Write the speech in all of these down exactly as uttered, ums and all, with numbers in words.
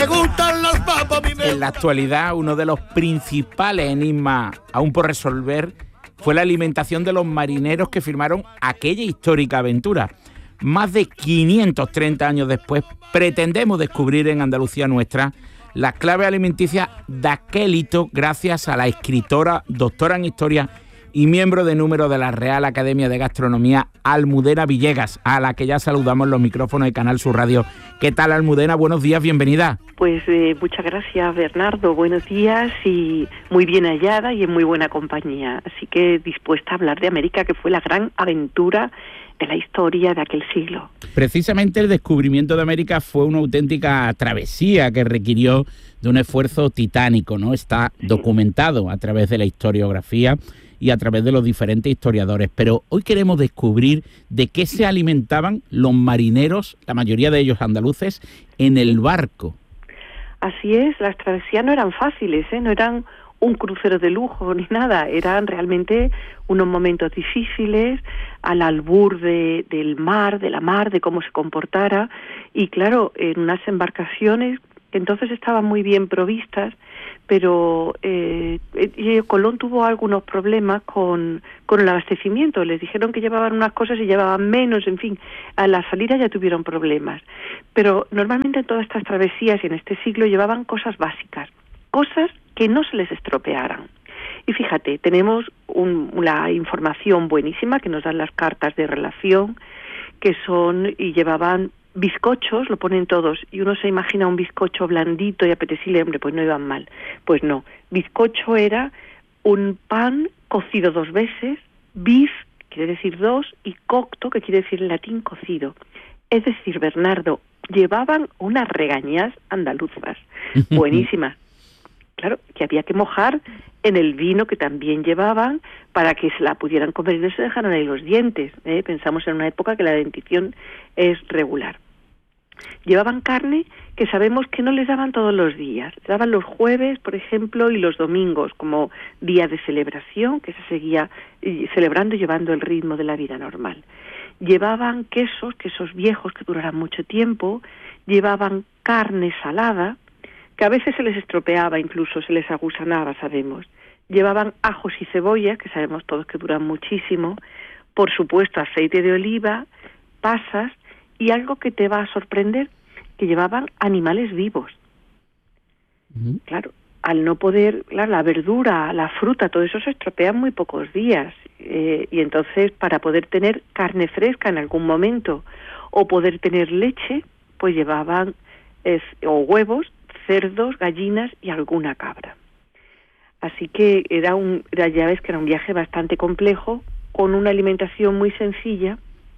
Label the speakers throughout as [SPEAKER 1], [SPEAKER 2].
[SPEAKER 1] En la actualidad, uno de los principales enigmas aún por resolver fue la alimentación de los marineros que firmaron aquella histórica aventura. Más de quinientos treinta años después, pretendemos descubrir en Andalucía nuestra las claves alimenticias de aquel hito gracias a la escritora, doctora en Historia y miembro de número de la Real Academia de Gastronomía, Almudena Villegas, a la que ya saludamos en los micrófonos de Canal Sur Radio. ¿Qué tal, Almudena? Buenos días, bienvenida.
[SPEAKER 2] Pues eh, muchas gracias, Bernardo. Buenos días y muy bien hallada y en muy buena compañía. Así que dispuesta a hablar de América, que fue la gran aventura de la historia de aquel siglo.
[SPEAKER 1] Precisamente el descubrimiento de América fue una auténtica travesía que requirió de un esfuerzo titánico, ¿no? Está sí. documentado a través de la historiografía y a través de los diferentes historiadores. Pero hoy queremos descubrir de qué se alimentaban los marineros, la mayoría de ellos andaluces, en el barco.
[SPEAKER 2] Así es, las travesías no eran fáciles, ¿eh? No eran un crucero de lujo ni nada, eran realmente unos momentos difíciles, al albur de, del mar, de la mar, de cómo se comportara, y claro, en unas embarcaciones que entonces estaban muy bien provistas, pero eh, Colón tuvo algunos problemas con, con el abastecimiento. Les dijeron que llevaban unas cosas y llevaban menos, en fin, a la salida ya tuvieron problemas. Pero normalmente en todas estas travesías y en este siglo llevaban cosas básicas, cosas que no se les estropearan. Y fíjate, tenemos un, la información buenísima que nos dan las cartas de relación, que son y llevaban bizcochos, lo ponen todos, y uno se imagina un bizcocho blandito y apetecible, hombre, pues no iban mal. Pues no, bizcocho era un pan cocido dos veces, bis, quiere decir dos, y cocto, que quiere decir en latín cocido. Es decir, Bernardo, llevaban unas regañas andaluzas, buenísimas. Claro, que había que mojar en el vino que también llevaban para que se la pudieran comer y no se dejaran ahí los dientes. ¿eh? Pensamos en una época que la dentición es regular. Llevaban carne que sabemos que no les daban todos los días. Les daban los jueves, por ejemplo, y los domingos como día de celebración, que se seguía celebrando y llevando el ritmo de la vida normal. Llevaban quesos, quesos viejos que duraran mucho tiempo. Llevaban carne salada, que a veces se les estropeaba, incluso se les agusanaba, sabemos. Llevaban ajos y cebollas, que sabemos todos que duran muchísimo. Por supuesto, aceite de oliva, pasas, y algo que te va a sorprender, que llevaban animales vivos. Uh-huh. Claro, al no poder, claro, la verdura, la fruta, todo eso se estropea en muy pocos días. Eh, y entonces, para poder tener carne fresca en algún momento, o poder tener leche, pues llevaban eh, o huevos, cerdos, gallinas y alguna cabra. Así que era un, era, ya ves que era un viaje bastante complejo, con una alimentación muy sencilla.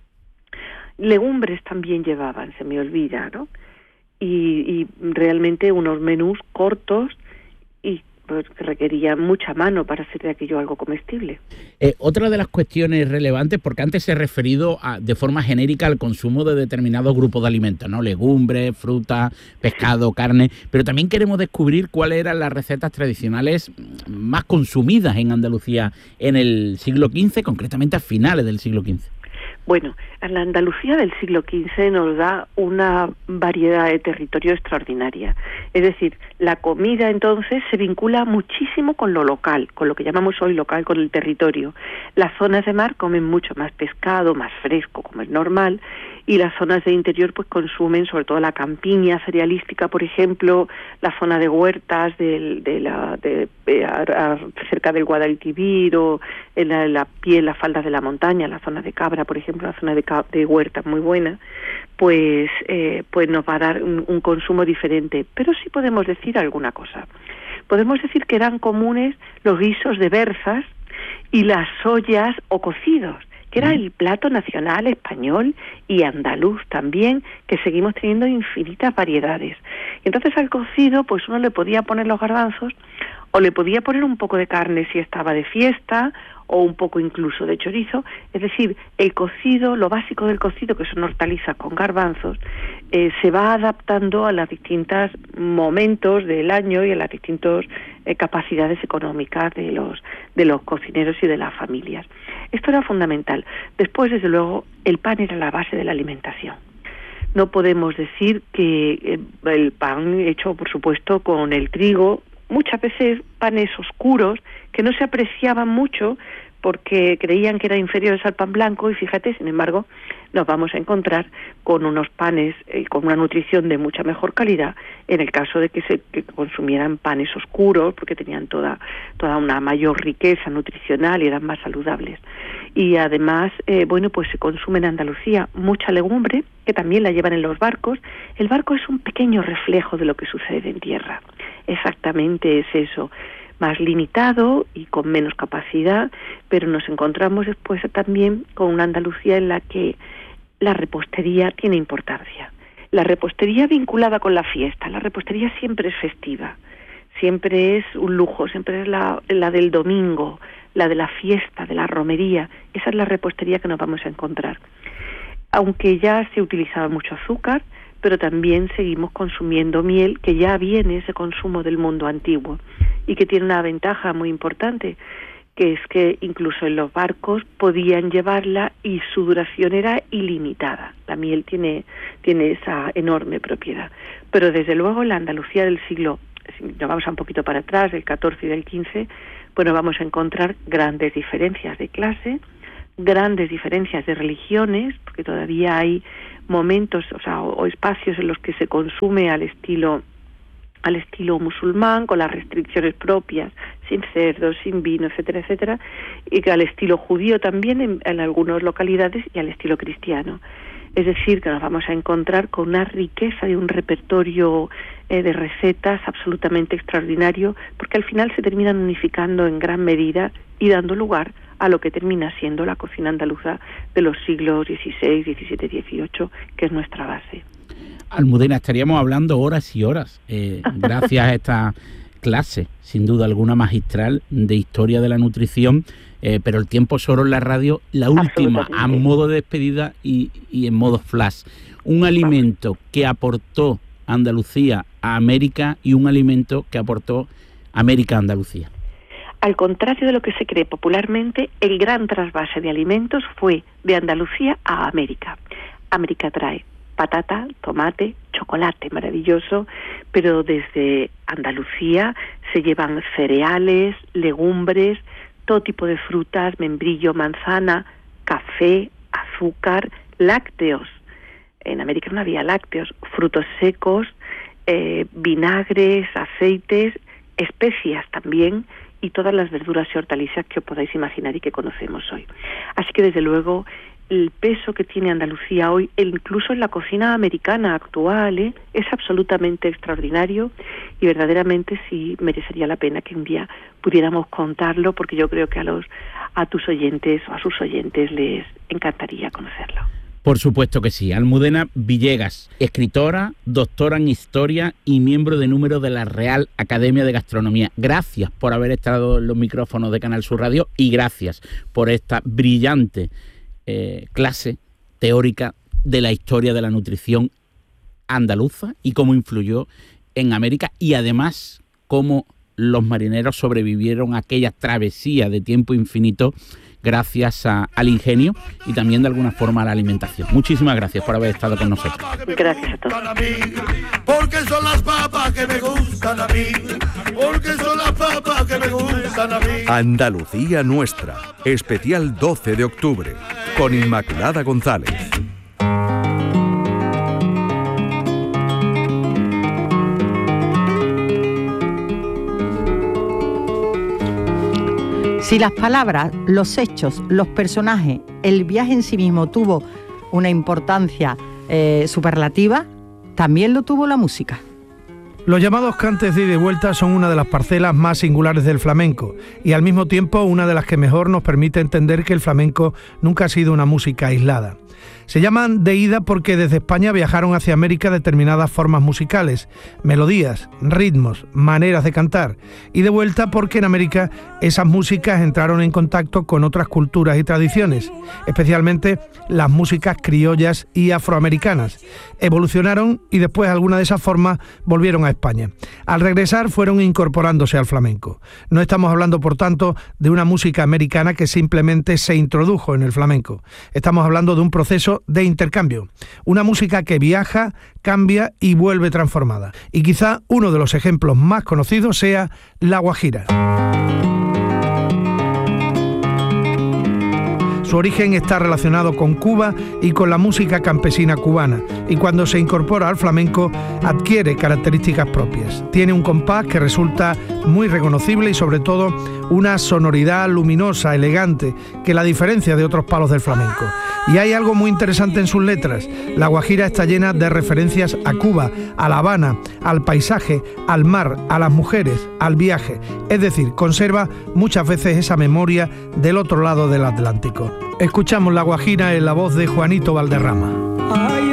[SPEAKER 2] Legumbres también llevaban, se me olvida, ¿no? Y, y realmente unos menús cortos y pues, que requerían mucha mano para hacer de aquello algo comestible.
[SPEAKER 1] Eh, otra de las cuestiones relevantes, porque antes se ha referido a, de forma genérica al consumo de determinados grupos de alimentos, ¿no? Legumbres, fruta, pescado, carne, pero también queremos descubrir cuáles eran las recetas tradicionales más consumidas en Andalucía en el siglo quince, concretamente a finales del siglo quince.
[SPEAKER 2] Bueno, la Andalucía del siglo quince nos da una variedad de territorio extraordinaria. Es decir, la comida entonces se vincula muchísimo con lo local, con lo que llamamos hoy local, con el territorio. Las zonas de mar comen mucho más pescado, más fresco, como es normal, y las zonas de interior pues consumen sobre todo la campiña cerealística, por ejemplo, la zona de huertas del, de la, de, de, a, a, cerca del Guadalquivir o en la, la piel, las faldas de la montaña, la zona de Cabra, por ejemplo, la zona de, de huerta muy buena, pues, eh, pues nos va a dar un, un consumo diferente. Pero sí podemos decir alguna cosa. Podemos decir que eran comunes los guisos de berzas y las ollas o cocidos, que era el plato nacional español y andaluz también, que seguimos teniendo infinitas variedades. Entonces al cocido, pues uno le podía poner los garbanzos, o le podía poner un poco de carne si estaba de fiesta, o un poco incluso de chorizo. Es decir, el cocido, lo básico del cocido, que son hortalizas con garbanzos, eh, se va adaptando a los distintos momentos del año y a las distintas eh, capacidades económicas de los, de los cocineros y de las familias. Esto era fundamental. Después, desde luego, el pan era la base de la alimentación. No podemos decir que el pan hecho, por supuesto, con el trigo, muchas veces panes oscuros que no se apreciaban mucho porque creían que eran inferiores al pan blanco, y fíjate, sin embargo, nos vamos a encontrar con unos panes eh, con una nutrición de mucha mejor calidad en el caso de que se que consumieran panes oscuros, porque tenían toda toda una mayor riqueza nutricional y eran más saludables. Y además, eh, bueno, pues se consume en Andalucía mucha legumbre, que también la llevan en los barcos. El barco es un pequeño reflejo de lo que sucede en tierra. Exactamente es eso, más limitado y con menos capacidad, pero nos encontramos después también con una Andalucía en la que la repostería tiene importancia. La repostería vinculada con la fiesta, la repostería siempre es festiva, siempre es un lujo, siempre es la, la del domingo, la de la fiesta, de la romería. Esa es la repostería que nos vamos a encontrar. Aunque ya se utilizaba mucho azúcar, pero también seguimos consumiendo miel, que ya viene ese consumo del mundo antiguo y que tiene una ventaja muy importante, que es que incluso en los barcos podían llevarla y su duración era ilimitada. La miel tiene, tiene esa enorme propiedad. Pero desde luego la Andalucía del siglo, si nos vamos un poquito para atrás, del catorce y del quince, bueno, vamos a encontrar grandes diferencias de clase, grandes diferencias de religiones, porque todavía hay momentos, o sea, o, o espacios en los que se consume al estilo al estilo musulmán, con las restricciones propias, sin cerdo, sin vino, etcétera, etcétera, y que al estilo judío también en, en algunas localidades, y al estilo cristiano. Es decir, que nos vamos a encontrar con una riqueza de un repertorio eh, de recetas absolutamente extraordinario, porque al final se terminan unificando en gran medida y dando lugar a lo que termina siendo la cocina andaluza de los siglos dieciséis, diecisiete, dieciocho, que es nuestra base.
[SPEAKER 1] Almudena, estaríamos hablando horas y horas, eh, gracias a esta clase, sin duda alguna magistral, de historia de la nutrición, eh, pero el tiempo es oro en la radio, la última, a modo de despedida y, y en modo flash. Un alimento que aportó Andalucía a América y un alimento que aportó América a Andalucía.
[SPEAKER 2] Al contrario de lo que se cree popularmente, el gran trasvase de alimentos fue de Andalucía a América. América trae patata, tomate, chocolate maravilloso, pero desde Andalucía se llevan cereales, legumbres, todo tipo de frutas, membrillo, manzana, café, azúcar, lácteos. En América no había lácteos, frutos secos, eh, vinagres, aceites, especias también, y todas las verduras y hortalizas que os podáis imaginar y que conocemos hoy. Así que desde luego el peso que tiene Andalucía hoy, e incluso en la cocina americana actual, ¿eh? es absolutamente extraordinario, y verdaderamente sí merecería la pena que un día pudiéramos contarlo, porque yo creo que a los a tus oyentes o a sus oyentes les encantaría conocerlo.
[SPEAKER 1] Por supuesto que sí. Almudena Villegas, escritora, doctora en Historia y miembro de número de la Real Academia de Gastronomía. Gracias por haber estado en los micrófonos de Canal Sur Radio y gracias por esta brillante eh, clase teórica de la historia de la nutrición andaluza y cómo influyó en América, y además cómo los marineros sobrevivieron a aquella travesía de tiempo infinito gracias a, al ingenio y también de alguna forma a la alimentación. Muchísimas gracias por haber estado con nosotros.
[SPEAKER 2] Gracias a todos.
[SPEAKER 3] Porque son las papas que me gustan a mí. Porque son las papas que me gustan a mí.
[SPEAKER 4] Andalucía Nuestra, especial doce de octubre, con Inmaculada González.
[SPEAKER 5] Si las palabras, los hechos, los personajes, el viaje en sí mismo tuvo una importancia eh, superlativa, también lo tuvo la música.
[SPEAKER 6] Los llamados cantes de ida y vuelta son una de las parcelas más singulares del flamenco y al mismo tiempo una de las que mejor nos permite entender que el flamenco nunca ha sido una música aislada. Se llaman de ida porque desde España viajaron hacia América determinadas formas musicales, melodías, ritmos, maneras de cantar, y de vuelta porque en América esas músicas entraron en contacto con otras culturas y tradiciones, especialmente las músicas criollas y afroamericanas. Evolucionaron y después algunas de esas formas volvieron a España. España. Al regresar fueron incorporándose al flamenco. No estamos hablando, por tanto, de una música americana que simplemente se introdujo en el flamenco. Estamos hablando de un proceso de intercambio. Una música que viaja, cambia y vuelve transformada. Y quizá uno de los ejemplos más conocidos sea la guajira. Su origen está relacionado con Cuba y con la música campesina cubana, y cuando se incorpora al flamenco adquiere características propias. Tiene un compás que resulta muy reconocible y sobre todo una sonoridad luminosa, elegante, que la diferencia de otros palos del flamenco. Y hay algo muy interesante en sus letras. La guajira está llena de referencias a Cuba, a La Habana, al paisaje, al mar, a las mujeres, al viaje. Es decir, conserva muchas veces esa memoria del otro lado del Atlántico. Escuchamos La Guajira en la voz de Juanito Valderrama.